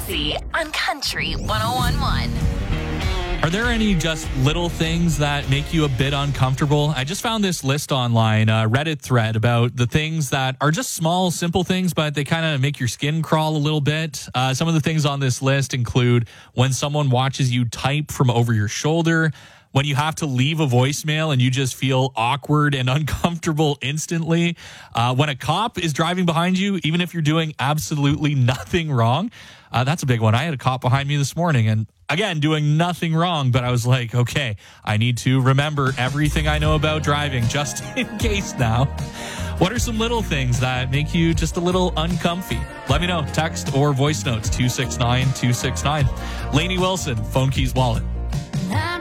Odyssey on Country 101.1. Are there any just little things that make you a bit uncomfortable? I just found this list online, a Reddit thread about the things that are just small, simple things, but they kind of make your skin crawl a little bit. Some of the things on this list include when someone watches you type from over your shoulder, when you have to leave a voicemail and you just feel awkward and uncomfortable instantly, when a cop is driving behind you, even if you're doing absolutely nothing wrong. That's a big one. I had a cop behind me this morning and again, doing nothing wrong, but I was like, okay, I need to remember everything I know about driving just in case now. What are some little things that make you just a little uncomfy? Let me know. Text or voice notes 269-269. Lainey Wilson, Phone Keys Wallet.